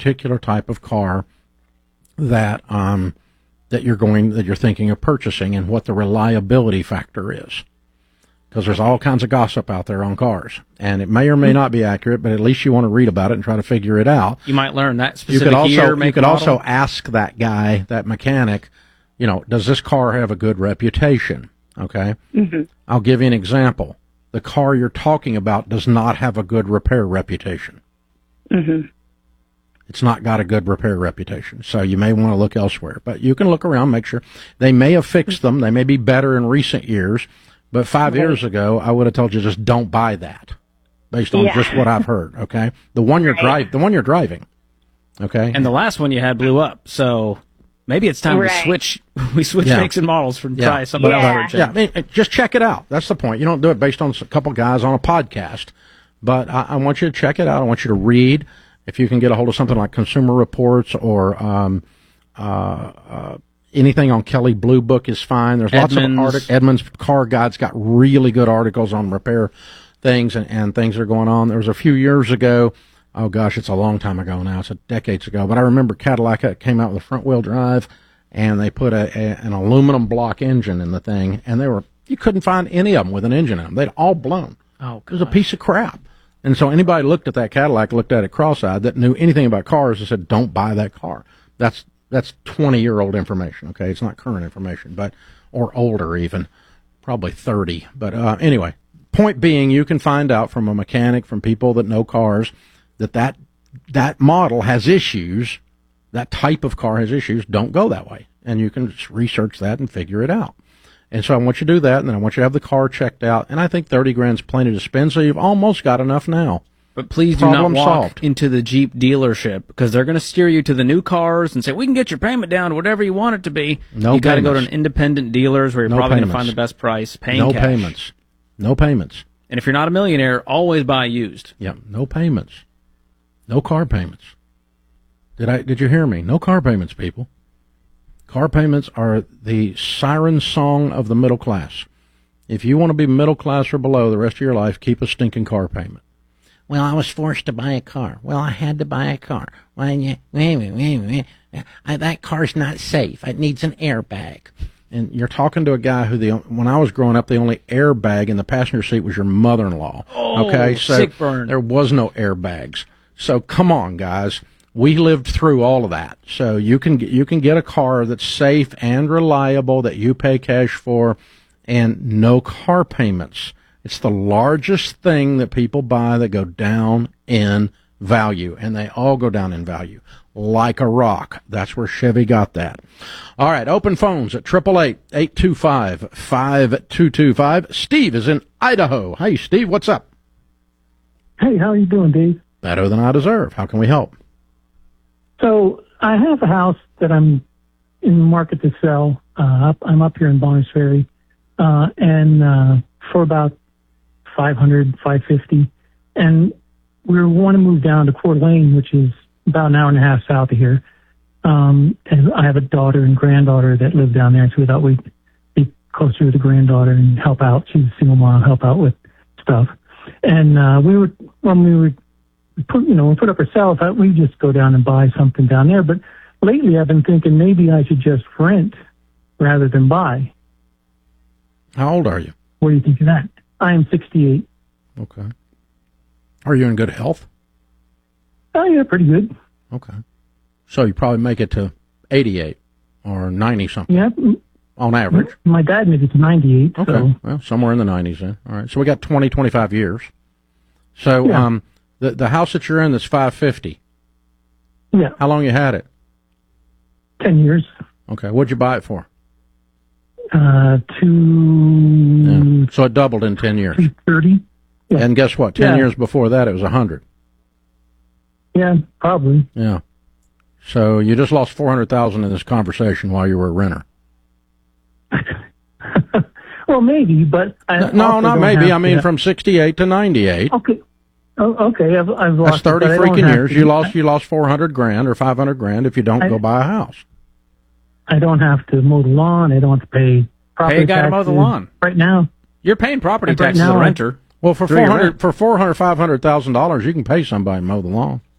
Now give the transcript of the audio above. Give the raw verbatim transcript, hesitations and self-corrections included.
particular type of car that um, that you're going that you're thinking of purchasing and what the reliability factor is. Because there's all kinds of gossip out there on cars, and it may or may not be accurate, but at least you want to read about it and try to figure it out. You might learn that specific you could also, year, make You could model. also ask that guy, that mechanic, you know, does this car have a good reputation? Okay? Mm-hmm. I'll give you an example. The car you're talking about does not have a good repair reputation. Mm-hmm. It's not got a good repair reputation, so you may want to look elsewhere. But you can look around, make sure. They may have fixed them. They may be better in recent years. But five Okay. years ago, I would have told you just don't buy that, based on Yeah. just what I've heard. Okay, the one you're Right. drive, the one you're driving. Okay, And the last one you had blew up, so maybe it's time Right. to switch. We switch Yeah. makes and models for Yeah. try something Yeah. else. yeah, I mean, it- just check it out. That's the point. You don't do it based on a couple guys on a podcast, but I, I want you to check it out. I want you to read. If you can get a hold of something like Consumer Reports or um, uh, uh, anything on Kelley Blue Book is fine. There's lots Edmunds. of articles. Edmunds Car Guide's got really good articles on repair things and, and things that are going on. There was a few years ago. Oh gosh, it's a long time ago now. It's a decades ago. But I remember Cadillac came out with a front wheel drive, and they put a, a an aluminum block engine in the thing, and they were you couldn't find any of them with an engine in them. They'd all blown. Oh, It was a piece of crap. And so anybody looked at that Cadillac, looked at it cross-eyed, that knew anything about cars, and said, "Don't buy that car." That's that's twenty-year-old information. Okay, it's not current information, but or older even, probably thirty. But uh, anyway, point being, you can find out from a mechanic, from people that know cars, that that that model has issues. That type of car has issues. Don't go that way, and you can just research that and figure it out. And so I want you to do that, and then I want you to have the car checked out. And I think thirty grand's plenty to spend, so you've almost got enough now. But please do not Problem walk solved. into the Jeep dealership, because they're going to steer you to the new cars and say, we can get your payment down to whatever you want it to be. No You got to go to payments. an independent dealers where you're No probably going to payments. find the best price, paying No cash. payments. No payments. And if you're not a millionaire, always buy used. Yeah, no payments. No car payments. Did I? Did you hear me? No car payments, people. Car payments are the siren song of the middle class. If you want to be middle class or below the rest of your life, keep a stinking car payment. Well, I was forced to buy a car. Well, I had to buy a car. Well, yeah, wait, wait, wait, wait. I, that car's not safe. It needs an airbag. And you're talking to a guy who, the when I was growing up, the only airbag in the passenger seat was your mother-in-law. Oh, okay, so sick burn. there was no airbags. So come on, guys. We lived through all of that. So you can get, you can get a car that's safe and reliable that you pay cash for, and no car payments. It's the largest thing that people buy that go down in value, and they all go down in value like a rock. That's where Chevy got that. All right, open phones at eight eight eight, eight two five, five two two five. Steve is in Idaho. Hey, Steve, what's up? Hey, how are you doing, Dave? Better than I deserve. How can we help? So I have a house that I'm in the market to sell. Uh, up, I'm up here in Bonners Ferry, uh, and uh, for about five hundred, five fifty, and we want to move down to Coeur d'Alene, which is about an hour and a half south of here. Um, and I have a daughter and granddaughter that live down there, so we thought we'd be closer to the granddaughter and help out. She's a single mom, help out with stuff. And uh, we were when we were put, you know, we put up for sale. Thought we'd just go down and buy something down there. But lately, I've been thinking maybe I should just rent rather than buy. How old are you? What do you think of that? I am sixty-eight. Okay. Are you in good health? Oh yeah, pretty good. Okay. So you probably make it to eighty-eight or ninety something Yeah, on average. my dad made it to ninety-eight. Okay. So Well, somewhere in the nineties then. All right. So we got twenty, twenty-five years. So Yeah. um, the the house that you're in that's five fifty. yeah, How long you had it? ten years. Okay. What'd you buy it for? Uh, two Yeah. So it doubled in ten years. two thirty. Yeah. And guess what? Ten Yeah. years before that, it was a hundred. Yeah, probably. Yeah. So you just lost four hundred thousand in this conversation while you were a renter. Well, maybe, but I No, also not don't maybe. have I mean, to- from sixty-eight to ninety-eight. okay. Oh, okay, I've, I've lost. That's thirty it, but I don't freaking have years. to- You lost you lost four hundred grand or five hundred grand if you don't I- go buy a house. I don't have to mow the lawn. I don't have to pay property Pay a guy to mow the taxes. lawn. Right now. You're paying property And right taxes as now a I- renter. Well, for Through your four hundred rent. for four hundred five hundred thousand dollars, you can pay somebody to mow the lawn.